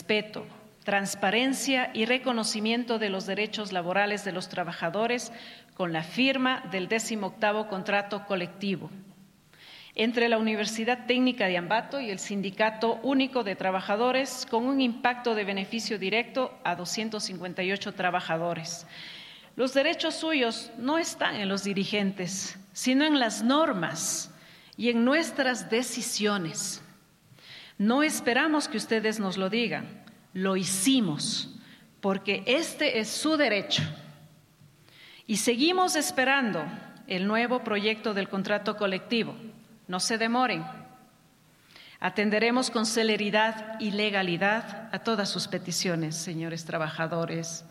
respeto, transparencia y reconocimiento de los derechos laborales de los trabajadores con la firma del 18º contrato colectivo entre la Universidad Técnica de Ambato y el Sindicato Único de Trabajadores, con un impacto de beneficio directo a 258 trabajadores. Los derechos suyos no están en los dirigentes, sino en las normas y en nuestras decisiones. No esperamos que ustedes nos lo digan, lo hicimos, porque este es su derecho. Y seguimos esperando el nuevo proyecto del contrato colectivo. No se demoren. Atenderemos con celeridad y legalidad a todas sus peticiones, señores trabajadores.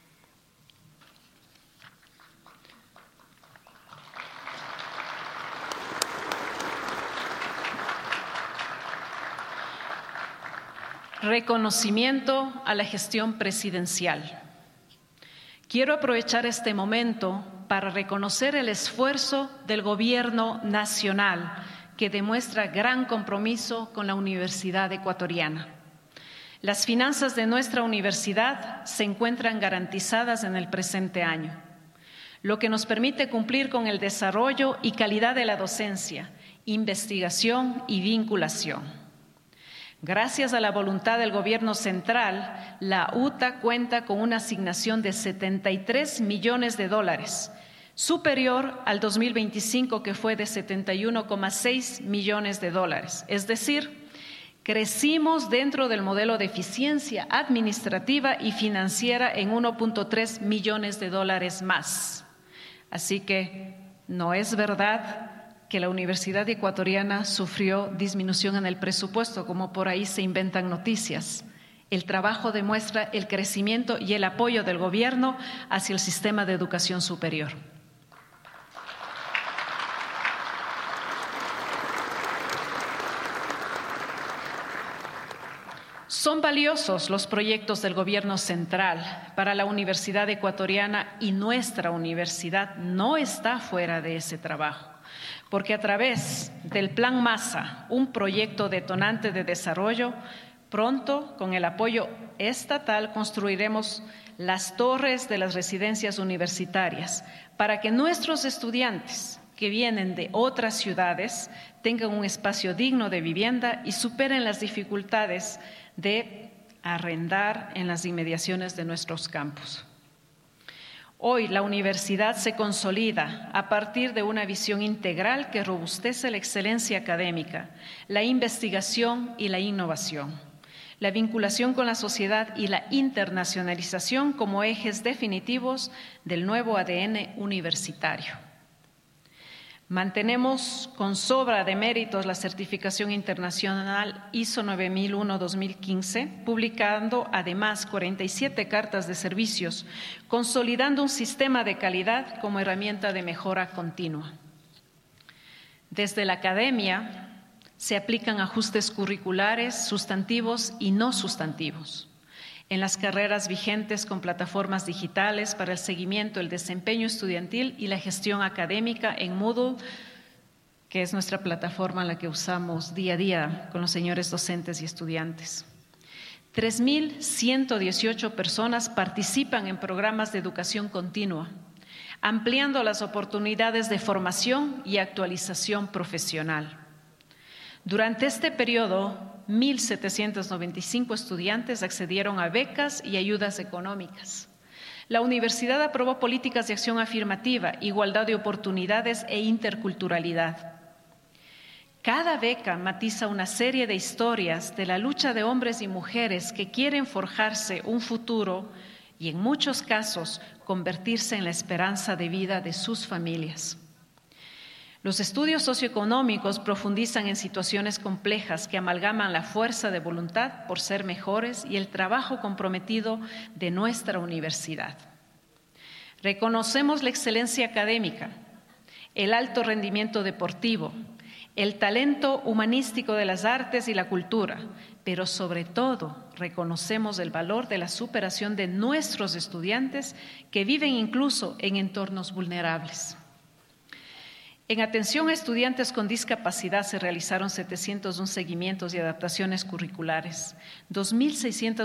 Reconocimiento a la gestión presidencial. Quiero aprovechar este momento para reconocer el esfuerzo del Gobierno nacional que demuestra gran compromiso con la Universidad Ecuatoriana. Las finanzas de nuestra universidad se encuentran garantizadas en el presente año, lo que nos permite cumplir con el desarrollo y calidad de la docencia, investigación y vinculación. Gracias a la voluntad del Gobierno central, la UTA cuenta con una asignación de $73 millones, superior al 2025 que fue de $71,6 millones. Es decir, crecimos dentro del modelo de eficiencia administrativa y financiera en $1,3 millones más. Así que no es verdad que la Universidad Ecuatoriana sufrió disminución en el presupuesto, como por ahí se inventan noticias. El trabajo demuestra el crecimiento y el apoyo del Gobierno hacia el sistema de educación superior. Son valiosos los proyectos del Gobierno central para la Universidad Ecuatoriana y nuestra universidad no está fuera de ese trabajo, porque a través del Plan Masa, un proyecto detonante de desarrollo, pronto, con el apoyo estatal, construiremos las torres de las residencias universitarias para que nuestros estudiantes que vienen de otras ciudades tengan un espacio digno de vivienda y superen las dificultades de arrendar en las inmediaciones de nuestros campus. Hoy la universidad se consolida a partir de una visión integral que robustece la excelencia académica, la investigación y la innovación, la vinculación con la sociedad y la internacionalización como ejes definitivos del nuevo ADN universitario. Mantenemos con sobra de méritos la certificación internacional ISO 9001-2015, publicando además 47 cartas de servicios, consolidando un sistema de calidad como herramienta de mejora continua. Desde la academia se aplican ajustes curriculares, sustantivos y no sustantivos. En las carreras vigentes con plataformas digitales para el seguimiento, el desempeño estudiantil y la gestión académica en Moodle, que es nuestra plataforma en la que usamos día a día con los señores docentes y estudiantes. 3.118 personas participan en programas de educación continua, ampliando las oportunidades de formación y actualización profesional. Durante este periodo, 1.795 estudiantes accedieron a becas y ayudas económicas. La universidad aprobó políticas de acción afirmativa, igualdad de oportunidades e interculturalidad. Cada beca matiza una serie de historias de la lucha de hombres y mujeres que quieren forjarse un futuro y, en muchos casos, convertirse en la esperanza de vida de sus familias. Los estudios socioeconómicos profundizan en situaciones complejas que amalgaman la fuerza de voluntad por ser mejores y el trabajo comprometido de nuestra universidad. Reconocemos la excelencia académica, el alto rendimiento deportivo, el talento humanístico de las artes y la cultura, pero sobre todo reconocemos el valor de la superación de nuestros estudiantes que viven incluso en entornos vulnerables. En atención a estudiantes con discapacidad se realizaron 701 seguimientos y adaptaciones curriculares, 2.600